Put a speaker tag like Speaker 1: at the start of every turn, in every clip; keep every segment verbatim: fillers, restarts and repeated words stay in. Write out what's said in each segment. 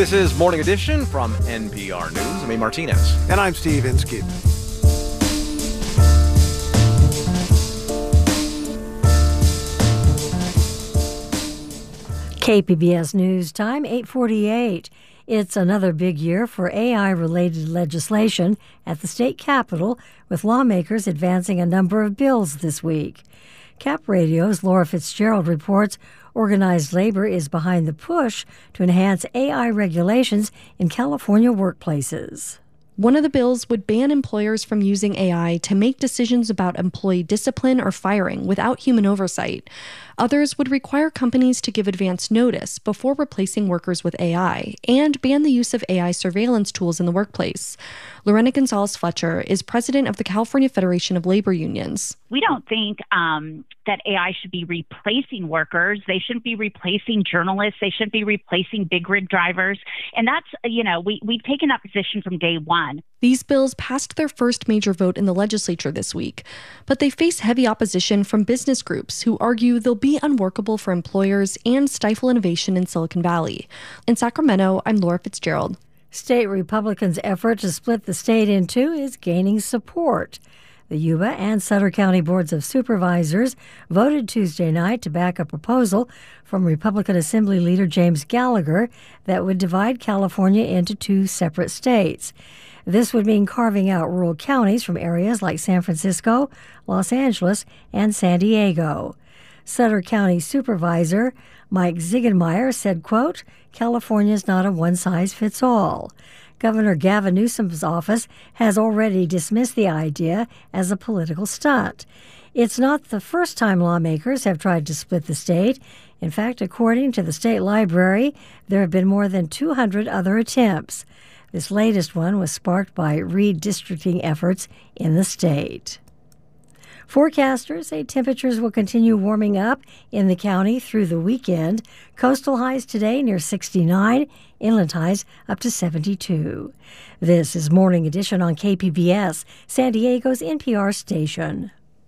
Speaker 1: This is Morning Edition from N P R News. I'm A. Martinez.
Speaker 2: And I'm Steve Inskeep.
Speaker 3: K P B S News Time, eight forty-eight. It's another big year for A I-related legislation at the state capitol, with lawmakers advancing a number of bills this week. Cap Radio's Laura Fitzgerald reports organized labor is behind the push to enhance A I regulations in California workplaces.
Speaker 4: One of the bills would ban employers from using A I to make decisions about employee discipline or firing without human oversight. Others would require companies to give advance notice before replacing workers with A I and ban the use of A I surveillance tools in the workplace. Lorena Gonzalez-Fletcher is president of the California Federation of Labor Unions.
Speaker 5: We don't think um, that A I should be replacing workers. They shouldn't be replacing journalists. They shouldn't be replacing big rig drivers. And that's, you know, we, we've taken that position from day one.
Speaker 4: These bills passed their first major vote in the legislature this week, but they face heavy opposition from business groups who argue they'll be unworkable for employers and stifle innovation in Silicon Valley. In Sacramento, I'm Laura Fitzgerald.
Speaker 3: State Republicans' effort to split the state in two is gaining support. The Yuba and Sutter County Boards of Supervisors voted Tuesday night to back a proposal from Republican Assembly Leader James Gallagher that would divide California into two separate states. This would mean carving out rural counties from areas like San Francisco, Los Angeles, and San Diego. Sutter County Supervisor Mike Ziegenmeyer said, quote, California is not a one-size-fits-all. Governor Gavin Newsom's office has already dismissed the idea as a political stunt. It's not the first time lawmakers have tried to split the state. In fact, according to the state library, there have been more than two hundred other attempts. This latest one was sparked by redistricting efforts in the state. Forecasters say temperatures will continue warming up in the county through the weekend. Coastal highs today near sixty-nine, inland highs up to seventy-two. This is Morning Edition on K P B S, San Diego's N P R station.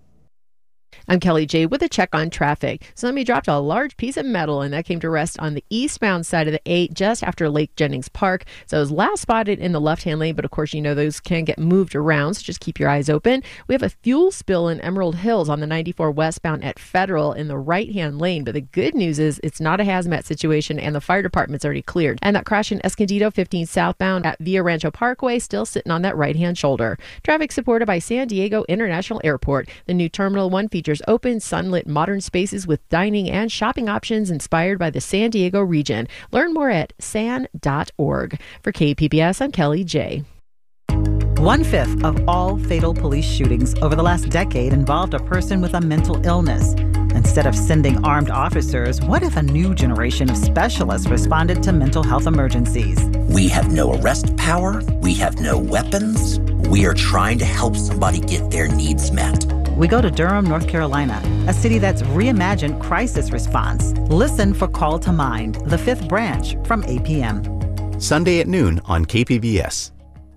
Speaker 6: I'm Kelly J with a check on traffic. Somebody dropped a large piece of metal, and that came to rest on the eastbound side of the eight just after Lake Jennings Park. So it was last spotted in the left-hand lane, but of course, you know, those can get moved around, so just keep your eyes open. We have a fuel spill in Emerald Hills on the ninety-four westbound at Federal in the right-hand lane, but the good news is it's not a hazmat situation, and the fire department's already cleared. And that crash in Escondido fifteen southbound at Via Rancho Parkway still sitting on that right-hand shoulder. Traffic supported by San Diego International Airport. The new Terminal one features open, sunlit, modern spaces with dining and shopping options inspired by the San Diego region. Learn more at san dot org. For K P B S, I'm Kelly J.
Speaker 7: One-fifth of all fatal police shootings over the last decade involved a person with a mental illness. Instead of sending armed officers, what if a new generation of specialists responded to mental health emergencies?
Speaker 8: We have no arrest power. We have no weapons. We are trying to help somebody get their needs met.
Speaker 7: We go to Durham, North Carolina, a city that's reimagined crisis response. Listen for Call to Mind, the fifth branch from eight p.m.
Speaker 9: Sunday at noon on K P B S.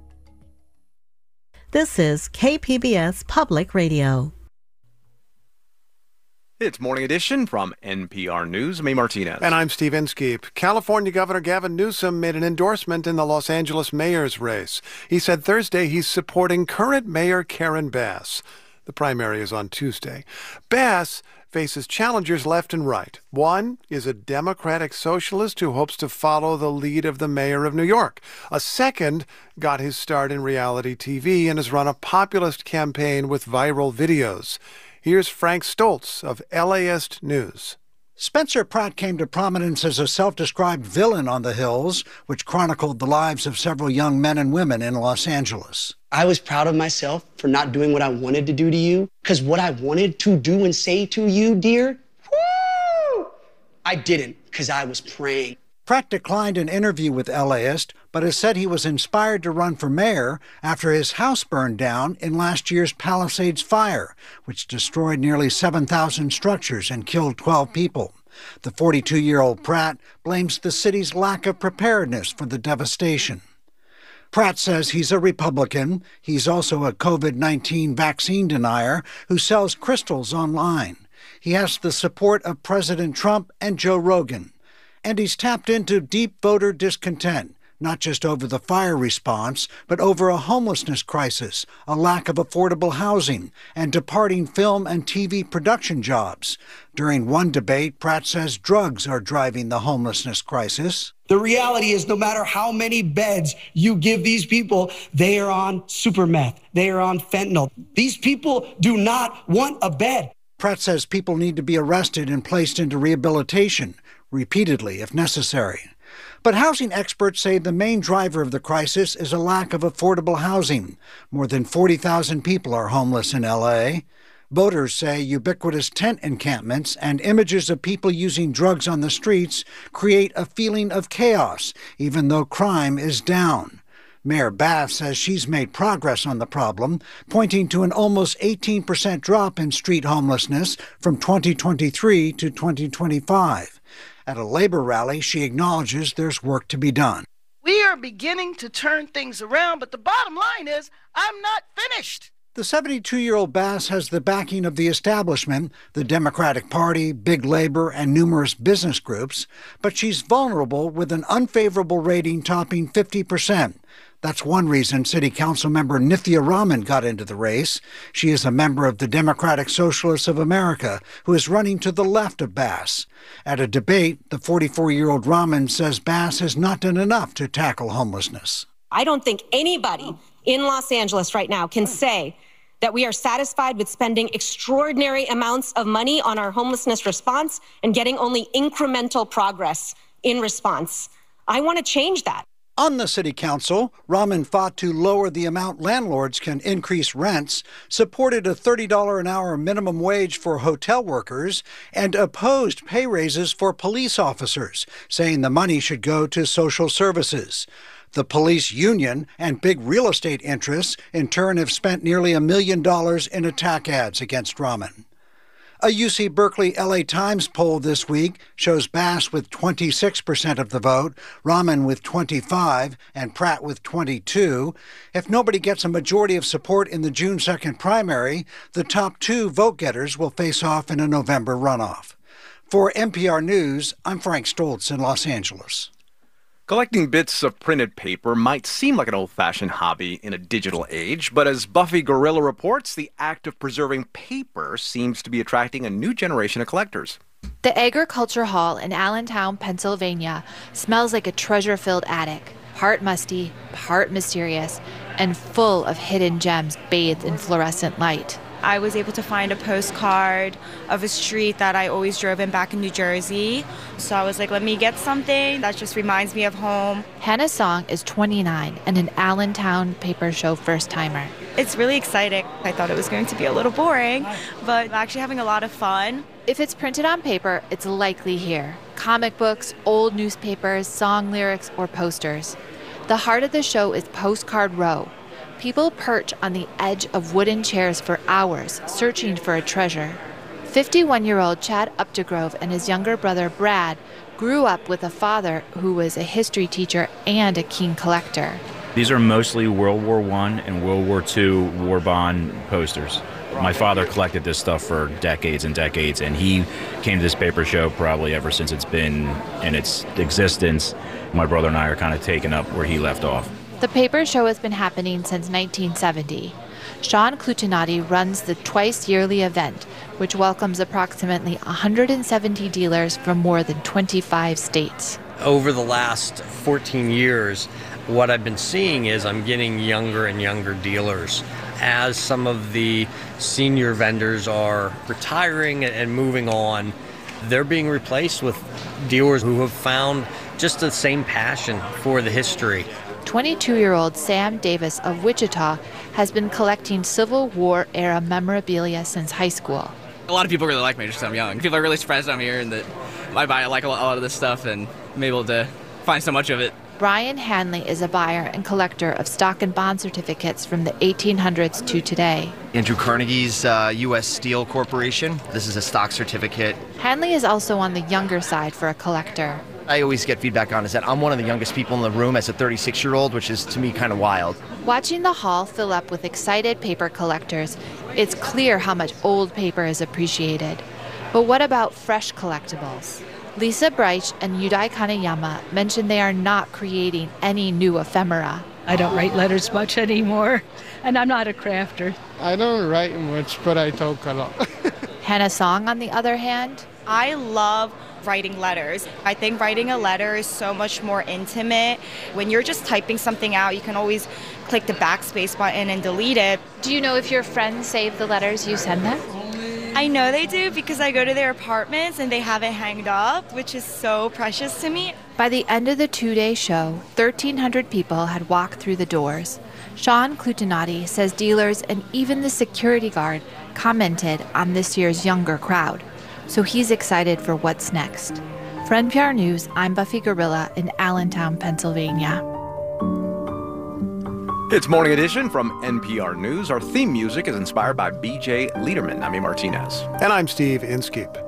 Speaker 10: This is K P B S Public Radio.
Speaker 1: It's Morning Edition from N P R News. I'm A. Martinez.
Speaker 2: And I'm Steve Inskeep. California Governor Gavin Newsom made an endorsement in the Los Angeles mayor's race. He said Thursday he's supporting current Mayor Karen Bass. The primary is on Tuesday. Bass faces challengers left and right. One is a Democratic socialist who hopes to follow the lead of the mayor of New York. A second got his start in reality T V and has run a populist campaign with viral videos. Here's Frank Stoltz of L A ist News.
Speaker 11: Spencer Pratt came to prominence as a self-described villain on the Hills, which chronicled the lives of several young men and women in Los Angeles.
Speaker 12: I was proud of myself for not doing what I wanted to do to you, because what I wanted to do and say to you, dear, whoo, I didn't, because I was praying.
Speaker 11: Pratt declined an interview with L A ist, but has said he was inspired to run for mayor after his house burned down in last year's Palisades fire, which destroyed nearly seven thousand structures and killed twelve people. The forty-two-year-old Pratt blames the city's lack of preparedness for the devastation. Pratt says he's a Republican. He's also a COVID nineteen vaccine denier who sells crystals online. He has the support of President Trump and Joe Rogan. And he's tapped into deep voter discontent, not just over the fire response, but over a homelessness crisis, a lack of affordable housing, and departing film and T V production jobs. During one debate, Pratt says drugs are driving the homelessness crisis.
Speaker 12: The reality is no matter how many beds you give these people, they are on super meth. They are on fentanyl. These people do not want a bed.
Speaker 11: Pratt says people need to be arrested and placed into rehabilitation, repeatedly if necessary. But housing experts say the main driver of the crisis is a lack of affordable housing. More than forty thousand people are homeless in L A. Voters say ubiquitous tent encampments and images of people using drugs on the streets create a feeling of chaos, even though crime is down. Mayor Bass says she's made progress on the problem, pointing to an almost eighteen percent drop in street homelessness from twenty twenty-three to twenty twenty-five. At a labor rally, she acknowledges there's work to be done.
Speaker 13: We are beginning to turn things around, but the bottom line is I'm not finished.
Speaker 11: The seventy-two-year-old Bass has the backing of the establishment, the Democratic Party, big labor, and numerous business groups, but she's vulnerable with an unfavorable rating topping fifty percent. That's one reason City Council member Nithya Raman got into the race. She is a member of the Democratic Socialists of America, who is running to the left of Bass. At a debate, the forty-four-year-old Raman says Bass has not done enough to tackle homelessness.
Speaker 14: I don't think anybody in Los Angeles right now can say that we are satisfied with spending extraordinary amounts of money on our homelessness response and getting only incremental progress in response. I want to change that.
Speaker 11: On the City Council, Raman fought to lower the amount landlords can increase rents, supported a thirty dollars an hour minimum wage for hotel workers, and opposed pay raises for police officers, saying the money should go to social services. The police union and big real estate interests, in turn, have spent nearly a million dollars in attack ads against Raman. A U C Berkeley L A Times poll this week shows Bass with twenty-six percent of the vote, Raman with twenty-five, and Pratt with twenty-two. If nobody gets a majority of support in the June second primary, the top two vote-getters will face off in a November runoff. For N P R News, I'm Frank Stoltz in Los Angeles.
Speaker 1: Collecting bits of printed paper might seem like an old-fashioned hobby in a digital age, but as Buffy Gorilla reports, the act of preserving paper seems to be attracting a new generation of collectors.
Speaker 15: The Agriculture Hall in Allentown, Pennsylvania, smells like a treasure-filled attic, part musty, part mysterious, and full of hidden gems bathed in fluorescent light.
Speaker 16: I was able to find a postcard of a street that I always drove in back in New Jersey. So I was like, let me get something that just reminds me of home.
Speaker 15: Hannah Song is twenty-nine and an Allentown Paper Show first-timer.
Speaker 16: It's really exciting. I thought it was going to be a little boring, but I'm actually having a lot of fun.
Speaker 15: If it's printed on paper, it's likely here. Comic books, old newspapers, song lyrics, or posters. The heart of the show is Postcard Row. People perch on the edge of wooden chairs for hours, searching for a treasure. fifty-one-year-old Chad Updegrove and his younger brother Brad grew up with a father who was a history teacher and a keen collector.
Speaker 17: These are mostly World War One and World War Two war bond posters. My father collected this stuff for decades and decades, and he came to this paper show probably ever since it's been in its existence. My brother and I are kind of taking up where he left off.
Speaker 15: The paper show has been happening since nineteen seventy. Sean Clutinati runs the twice-yearly event, which welcomes approximately one hundred seventy dealers from more than twenty-five states.
Speaker 18: Over the last fourteen years, what I've been seeing is I'm getting younger and younger dealers. As some of the senior vendors are retiring and moving on, they're being replaced with dealers who have found just the same passion for the history.
Speaker 15: twenty-two-year-old Sam Davis of Wichita has been collecting Civil War-era memorabilia since high school.
Speaker 19: A lot of people really like me just because I'm young. People are really surprised I'm here and that I buy I like a lot of this stuff and I'm able to find so much of it.
Speaker 15: Brian Hanley is a buyer and collector of stock and bond certificates from the eighteen hundreds to today.
Speaker 20: Andrew Carnegie's uh, U S Steel Corporation. This is a stock certificate.
Speaker 15: Hanley is also on the younger side for a collector.
Speaker 20: I always get feedback on is that I'm one of the youngest people in the room as a thirty-six-year-old, which is to me kind of wild.
Speaker 15: Watching the hall fill up with excited paper collectors, it's clear how much old paper is appreciated. But what about fresh collectibles? Lisa Breich and Yudai Kaneyama mentioned they are not creating any new ephemera.
Speaker 21: I don't write letters much anymore, and I'm not a crafter.
Speaker 22: I don't write much, but I talk a lot.
Speaker 15: Hannah Song, on the other hand,
Speaker 16: I love writing letters. I think writing a letter is so much more intimate. When you're just typing something out, you can always click the backspace button and delete it.
Speaker 15: Do you know if your friends save the letters you send them?
Speaker 16: I know they do because I go to their apartments and they have it hanged up, which is so precious to me.
Speaker 15: By the end of the two-day show, thirteen hundred people had walked through the doors. Sean Clutinati says dealers and even the security guard commented on this year's younger crowd. So he's excited for what's next. For N P R News, I'm Buffy Gorilla in Allentown, Pennsylvania.
Speaker 1: It's Morning Edition from N P R News. Our theme music is inspired by B J Liederman. I'm E. Martinez.
Speaker 2: And I'm Steve Inskeep.